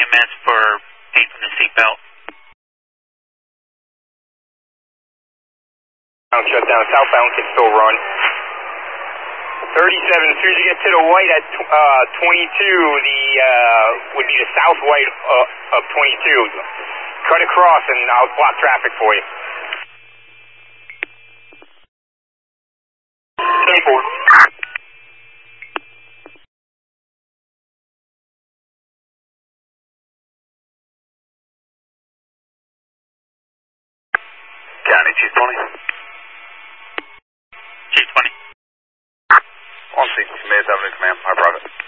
EMS for pain from the seatbelt. Shut down. Southbound can still run. 37, as soon as you get to the white at 22, would be the south white of 22. Cut across and I'll block traffic for you. 10-4. County, Chief 20. Chief 20. On sequence, Mays Avenue Command, high private.